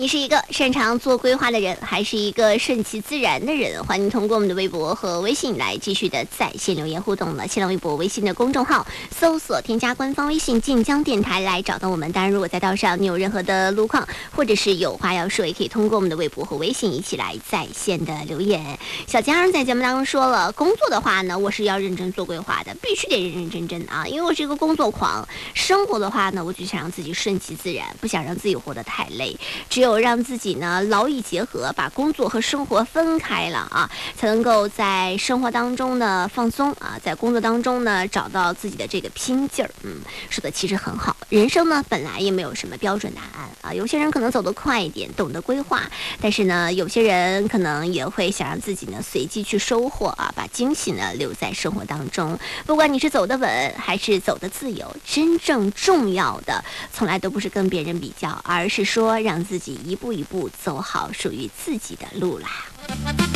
是一个擅长做规划的人，还是一个顺其自然的人？欢迎通过我们的微博和微信来继续的在线留言互动了。新浪微博、微信的公众号搜索添加官方微信晋江电台来找到我们。当然，如果在道上你有任何的路况，或者是有话要说，也可以通过我们的微博和微信一起来在线的留言。小江在节目当中说了，工作的话呢，我是要认真做规划的，必须得认认真真啊，因为我是一个工作狂。生活的话呢，我就想让自己顺其自然，不想让自己活得太累。只有让自己呢劳逸结合，把工作和生活分开了啊，才能够在生活当中呢放松啊，在工作当中呢找到自己的这个拼劲儿。说的其实很好。人生呢本来也没有什么标准答案啊，有些人可能走得快一点，懂得规划，但是呢有些人可能也会想让自己呢随机去收获啊，把惊喜呢留在生活当中。不管你是走得稳还是走得自由，真正重要的从来都不是跟别人比较，而是说让自己一步一步走好属于自己的路啦。